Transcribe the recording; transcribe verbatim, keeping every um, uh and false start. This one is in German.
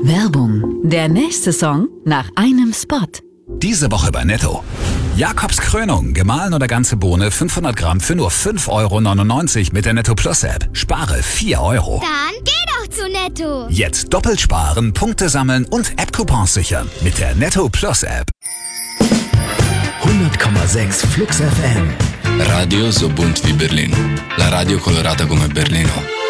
Werbung. Der nächste Song nach einem Spot. Diese Woche bei Netto. Jakobs Krönung, gemahlen oder ganze Bohne, fünfhundert Gramm für nur fünf Euro neunundneunzig mit der Netto Plus App. Spare vier Euro. Dann geh doch zu Netto. Jetzt doppelt sparen, Punkte sammeln und App-Coupons sichern mit der Netto Plus App. hundert Komma sechs Flux F M. Radio so bunt wie Berlin. La radio colorata come Berlino.